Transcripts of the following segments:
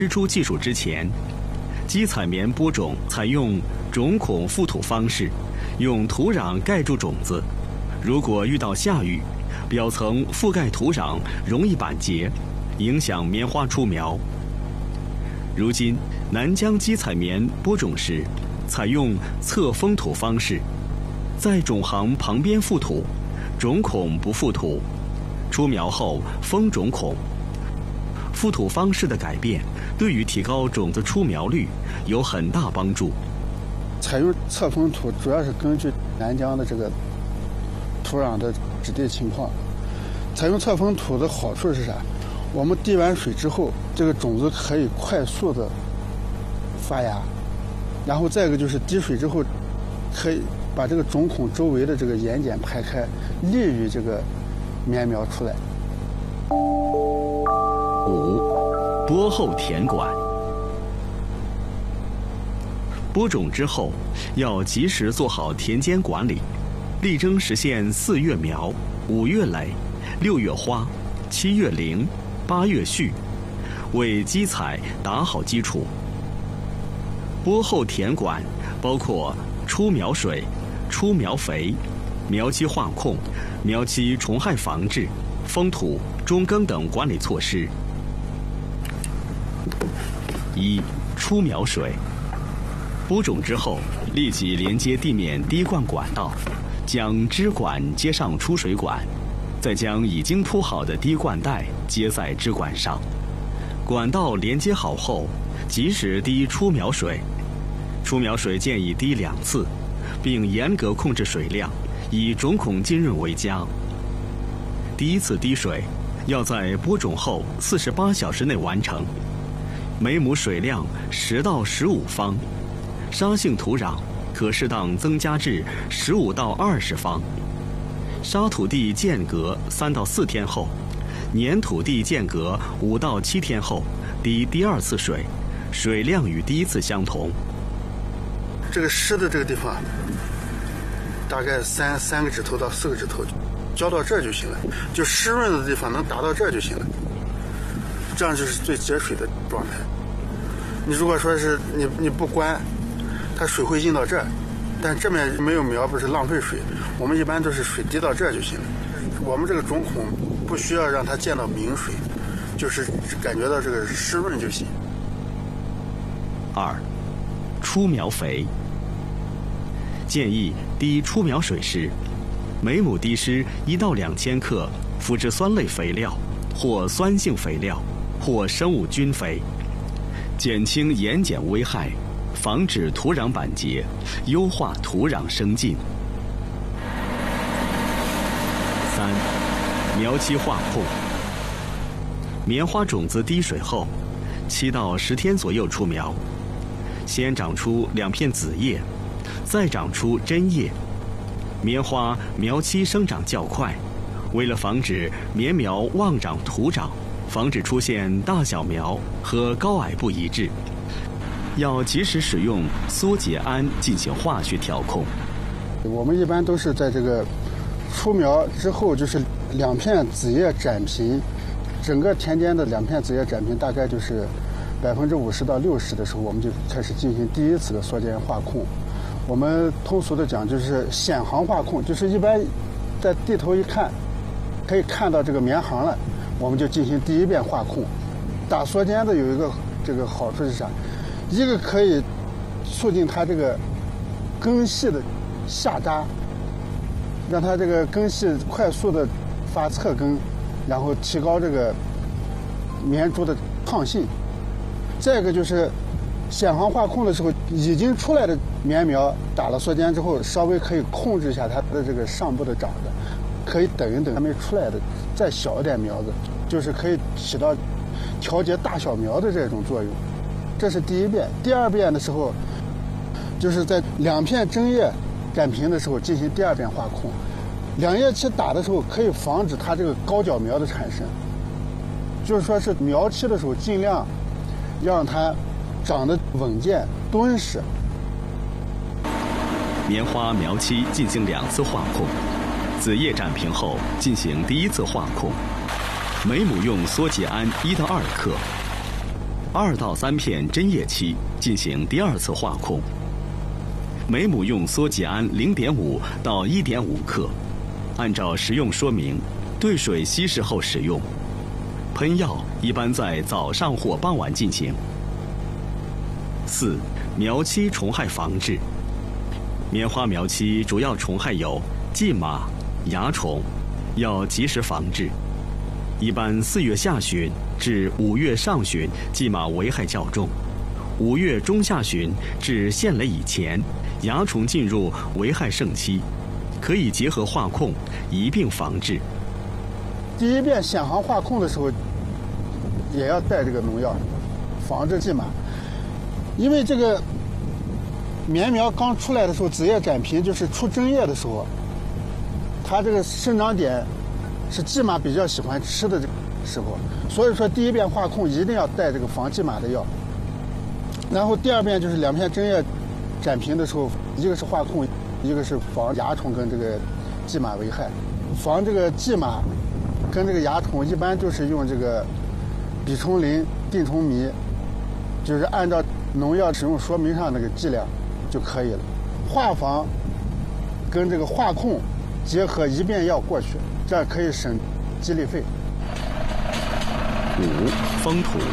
施出技术之前，基采棉播种采用种孔覆土方式，用土壤盖住种子。如果遇到下雨，表层覆盖土壤容易板结，影响棉花出苗。如今南疆基采棉播种时，采用侧封土方式，在种行旁边覆土，种孔不覆土，出苗后封种孔。覆土方式的改变，对于提高种子出苗率有很大帮助。 采用侧封土，主要是根据南疆的这个土壤的质地情况。采用侧封土的好处是啥？我们滴完水之后，这个种子可以快速的发芽，然后再一个就是滴水之后，可以把这个种孔周围的这个盐碱排开，利于这个棉苗出来。 5. 播后填管。播种之后，要及时做好田间管理，力争实现4月苗、5月蕾、6月花、7月龄、8月序，为基采打好基础。播后填管包括出苗水、出苗肥、苗期化控、苗期虫害防治、封土、中耕等管理措施。1. 出苗水。播种之后，立即连接地面滴灌管道，将支管接上出水管，再将已经铺好的滴灌带接在支管上。管道连接好后，及时滴出苗水。出苗水建议滴2次，并严格控制水量，以种孔浸润为佳。第1次滴水要在播种后48小时内完成，每亩水量10到15方，沙性土壤可适当增加至15到20方。沙土地间隔3到4天后，粘土地间隔5到7天后滴第2次水，水量与第1次相同。 这个湿的这个地方，大概3个指头到4个指头，浇到这儿就行了。就湿润的地方能达到这儿就行了，这样就是最节水的状态。你如果说是你不关，它水会进到这儿，但这面没有苗，不是浪费水。我们一般都是水滴到这儿就行了。我们这个种孔不需要让它见到明水，就是感觉到这个湿润就行。 2. 出苗肥。建议滴出苗水时，每亩滴施1到2千克腐殖酸类肥料，或酸性肥料，或生物菌肥，减轻盐碱危害，防止土壤板结，优化土壤生劲。3. 苗期化控。棉花种子滴水后，7到10天左右出苗，先长出2片子叶，再长出针叶。棉花苗期生长较快，为了防止棉苗妄长徒长，防止出现大小苗和高矮不一致，要及时使用缩解胺进行化学调控。 我们一般都是在这个出苗之后，就是2片子叶展平，整个田间的2片子叶展平大概就是50%到60%的时候，我们就开始进行第1次的缩减化控。我们通俗的讲就是显行化控，就是一般在地头一看，可以看到这个棉行了，我们就进行第1遍化控。打缩间的有一个这个好处是啥？一个可以促进它这个根系的下扎，让它这个根系快速的发侧根，然后提高这个棉株的抗性。再一个就是显行化控的时候，已经出来的棉苗打了缩间之后，稍微可以控制一下它的这个上部的长的，可以等一等还没出来的再小一点苗子，就是可以起到调节大小苗的这种作用。这是第1遍。第2遍的时候，就是在2片针叶展平的时候进行第2遍化控。2叶期打的时候可以防止它这个高脚苗的产生，就是说是苗期的时候尽量让它长得稳健敦实。 棉花苗期进行2次化控，子叶展平后进行第1次化控，每亩用缩解胺1到2克。 2到3片针叶期进行第2次化控。每亩用缩剂胺0.5到1.5克，按照使用说明兑水稀释后使用。喷药一般在早上或傍晚进行。4、苗期虫害防治。棉花苗期主要虫害有蓟马、蚜虫，要及时防治。一般4月下旬至5月上旬蓟马危害较重，5月中下旬至现雷以前，蚜虫进入危害盛期，可以结合化控一并防治。 第一遍险行化控的时候，也要带这个农药，防治蓟马。因为这个棉苗刚出来的时候，子叶展平就是出针叶的时候，它这个生长点是蓟马比较喜欢吃的这个时候，所以说第一遍化控一定要带这个防蓟马的药。然后第2遍就是2片针叶展平的时候，一个是化控，一个是防蚜虫跟这个蓟马危害。防这个蓟马跟这个蚜虫，一般就是用这个吡虫磷、定虫醚，就是按照农药使用说明上那个剂量就可以了。化防跟这个化控结合一遍药过去，这样可以省激励费。 5、封土。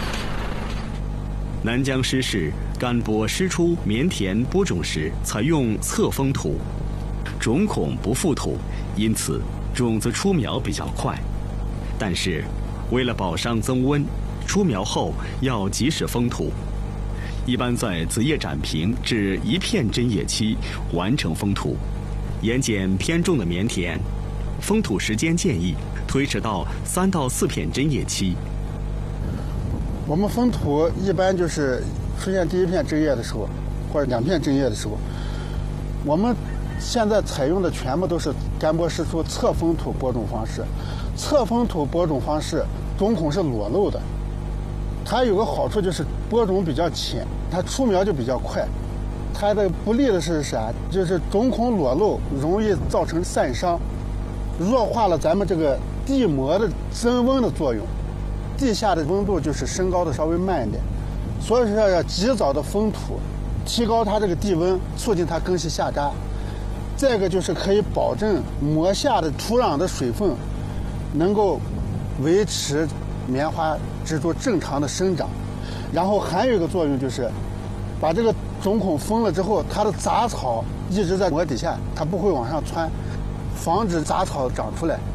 南江湿市干播湿出棉田播种时采用侧封土，种孔不覆土，因此种子出苗比较快。但是为了保墒增温，出苗后要及时封土，一般在子叶展平至1片针叶期完成封土。盐碱偏重的棉田，封土时间建议推迟到3到4片针叶期。 我们封土一般就是出现第1片针叶的时候，或者2片针叶的时候，我们现在采用的全部都是干播湿出侧封土播种方式。侧封土播种方式种孔是裸露的，它有个好处就是播种比较浅，它出苗就比较快。它的不利的是啥？就是种孔裸露容易造成散伤，弱化了咱们这个地膜的增温的作用。地下的温度就是升高的稍微慢一点，所以说要及早的封土，提高它这个地温，促进它根系下扎。再一个就是可以保证膜下的土壤的水分能够维持棉花植株正常的生长。然后还有一个作用就是把这个种孔封了之后，它的杂草一直在膜底下，它不会往上窜，防止杂草长出来。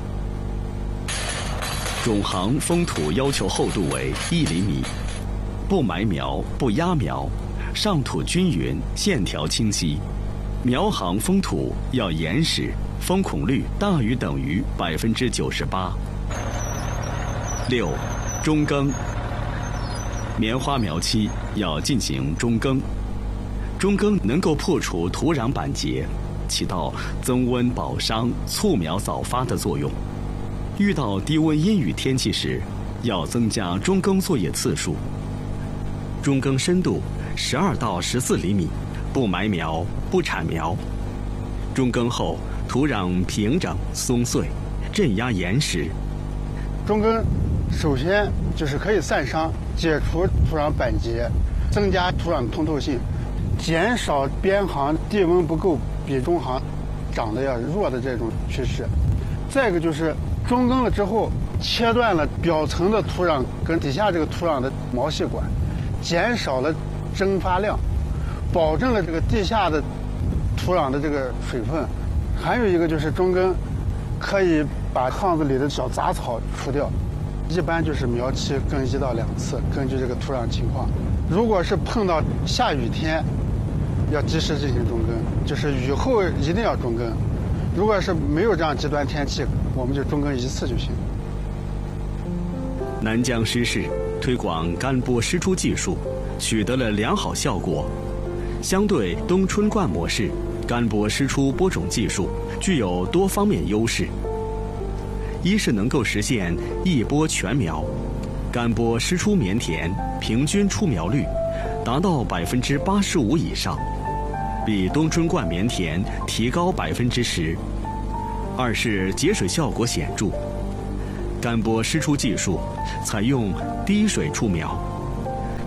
种行封土要求厚度为1厘米，不埋苗，不压苗，上土均匀，线条清晰。苗行封土要严实，封孔率大于等于98%。6、中耕。棉花苗期要进行中耕，中耕能够破除土壤板结，起到增温保墒、促苗早发的作用。遇到低温阴雨天气时，要增加中耕作业次数。中耕深度12到14厘米，不埋苗，不铲苗。中耕后土壤平整松碎，镇压严实。 中耕首先就是可以散伤，解除土壤板结，增加土壤通透性，减少边行地温不够比中行长得要弱的这种趋势。再一个就是中耕了之后，切断了表层的土壤跟底下这个土壤的毛细管，减少了蒸发量，保证了这个地下的土壤的这个水分。还有一个就是中耕可以把巷子里的小杂草除掉，一般就是苗期更1到2次，根据这个土壤情况。如果是碰到下雨天，要及时进行中耕，就是雨后一定要中耕。如果是没有这样极端天气，我们就中耕1次就行。 南江湿市推广干播湿出技术，取得了良好效果。相对冬春灌模式，干播湿出播种技术具有多方面优势。一是能够实现一播全苗，干播湿出棉田平均出苗率达到85%以上，比冬春灌棉田提高10%。二是节水效果显著，干播湿出技术采用滴水出苗，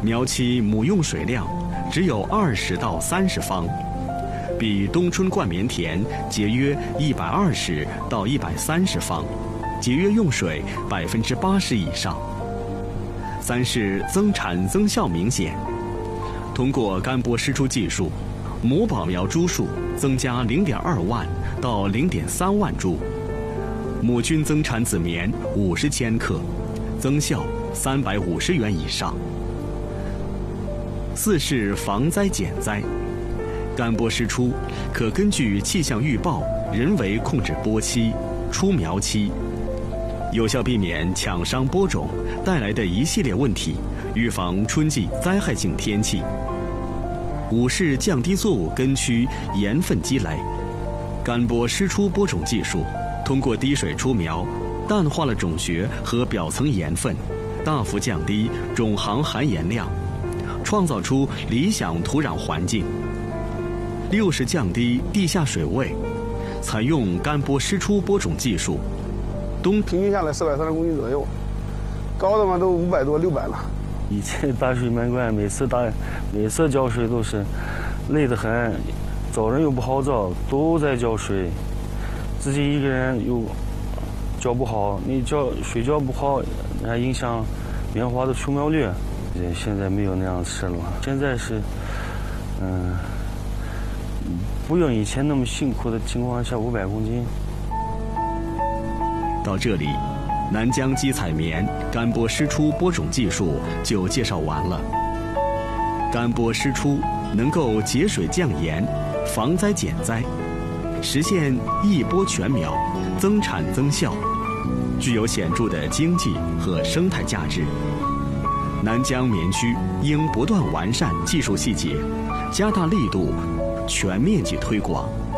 苗期母用水量只有20到30方，比冬春灌棉田节约120到130方，节约用水80%以上。3是增产增效明显。通过干播施出技术，母保苗株数增加0.2万到0.3万株，母均增产子棉50千克，增效350元以上。4是防灾减灾。干播施出可根据气象预报人为控制播期、出苗期，有效避免抢伤播种带来的一系列问题，预防春季灾害性天气。5是降低作物根区盐分积累。干播施出播种技术通过滴水出苗，淡化了种穴和表层盐分，大幅降低种行含盐量，创造出理想土壤环境。6是降低地下水位。采用干播施出播种技术， 平均下来430公斤左右，高的嘛都500多600了。 以前大水漫灌，每次浇水都是累得很，找人又不好找，都在浇水，自己一个人又浇不好，你水浇不好，还影响棉花的出苗率。现在没有那样的事了，现在是不用以前那么辛苦的情况下500公斤。 到这里，南疆基采棉干播施出播种技术就介绍完了。干播施出能够节水降盐、防灾减灾，实现一播全苗、增产增效，具有显著的经济和生态价值。南疆棉区应不断完善技术细节，加大力度，全面去推广。